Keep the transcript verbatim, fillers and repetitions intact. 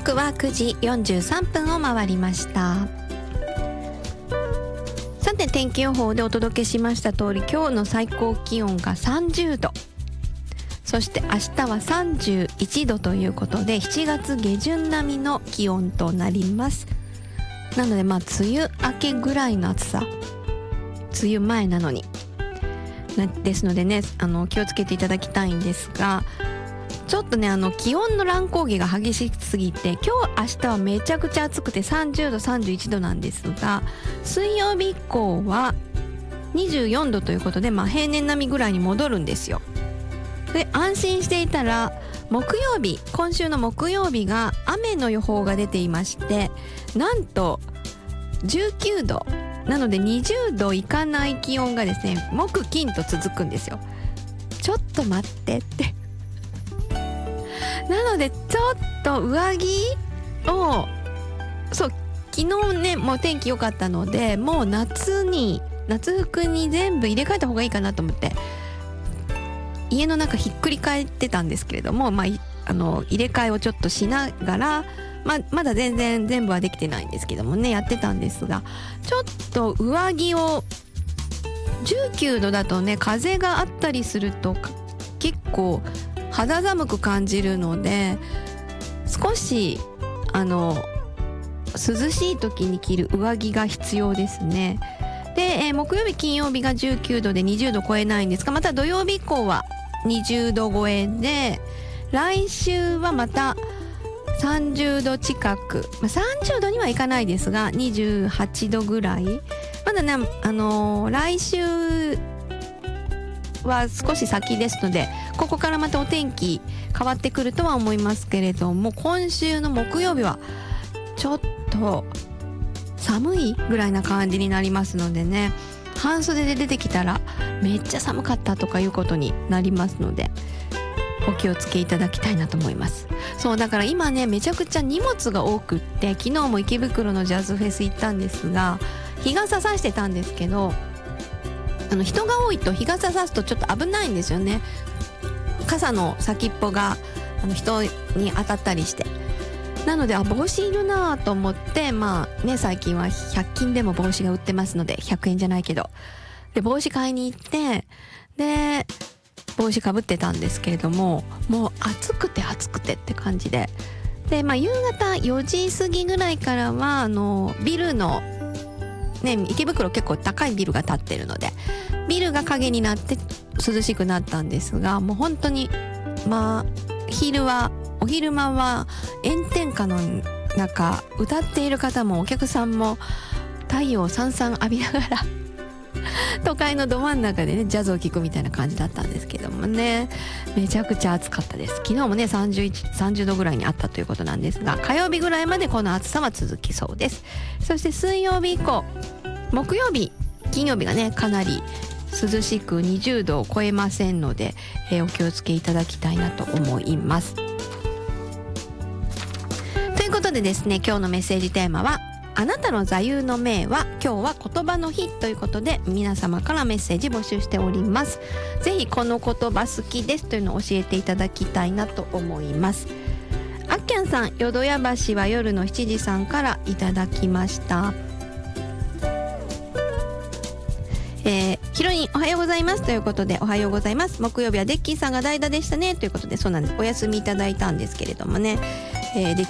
刻はくじよんじゅうさんぷんを回りました。さて天気予報でお届けしました通り、今日の最高気温がさんじゅうど、そして明日はさんじゅういちどということでしちがつ下旬並みの気温となります。なのでまあ梅雨明けぐらいの暑さ、梅雨前なのになですのでね、あの気をつけていただきたいんですが、ちょっとねあの気温の乱高下が激しすぎて、今日明日はめちゃくちゃ暑くてさんじゅうどさんじゅういちどなんですが、水曜日以降はにじゅうよんどということで、まあ、平年並みぐらいに戻るんですよ。で安心していたら木曜日、今週の木曜日が雨の予報が出ていまして、なんとじゅうきゅうどなのでにじゅうどいかない気温がですね木金と続くんですよ。ちょっと待ってってなのでちょっと上着を、そう昨日ねもう天気良かったので、もう夏に夏服に全部入れ替えた方がいいかなと思って家の中ひっくり返ってたんですけれども、まあ、あの入れ替えをちょっとしながら、まあ、まだ全然全部はできてないんですけどもね、やってたんですが、ちょっと上着をじゅうきゅうどだとね風があったりすると結構肌寒く感じるので、少しあの涼しい時に着る上着が必要ですね。で、えー、木曜日金曜日がじゅうきゅうどでにじゅうど超えないんですが、また土曜日以降はにじゅうど超えで、来週はまたさんじゅうど近く、まあ、さんじゅうどにはいかないですがにじゅうはちどぐらい、まだね、あのー、来週は少し先ですので、ここからまたお天気変わってくるとは思いますけれども、今週の木曜日はちょっと寒いぐらいな感じになりますのでね、半袖で出てきたらめっちゃ寒かったとかいうことになりますので、お気をつけいただきたいなと思います。そうだから今ねめちゃくちゃ荷物が多くって、昨日も池袋のジャズフェス行ったんですが、日傘さしてたんですけど、あの人が多いと日傘さすとちょっと危ないんですよね。傘の先っぽがあの人に当たったりして、なのであ帽子いるなと思って、まあね最近はひゃく均でも帽子が売ってますので、ひゃくえんじゃないけど、で帽子買いに行って、で帽子かぶってたんですけれども、もう暑くて暑くてって感じで、でまあ夕方よじ過ぎぐらいからはあのビルのね、池袋結構高いビルが建ってるので、ビルが影になって涼しくなったんですが、もう本当にまあ昼はお昼間は炎天下の中、歌っている方もお客さんも太陽をさんさん浴びながら都会のど真ん中でねジャズを聴くみたいな感じだったんですけどもね、めちゃくちゃ暑かったです。昨日もねさんじゅういち、さんじゅうどぐらいにあったということなんですが、火曜日ぐらいまでこの暑さは続きそうです。そして水曜日以降、木曜日金曜日がねかなり涼しくにじゅうどを超えませんので、えー、お気をつけいただきたいなと思います。ということでですね、今日のメッセージテーマはあなたの座右の銘は、今日は言葉の日ということで皆様からメッセージ募集しております。ぜひこの言葉好きですというのを教えていただきたいなと思います。あっきゃんさん、淀屋橋は夜のしちじさんからいただきました。えー、ヒロインおはようございますということで、おはようございます。木曜日はデッキーさんが代打でしたねということで、そうなんです、お休みいただいたんですけれどもね、えー、デッ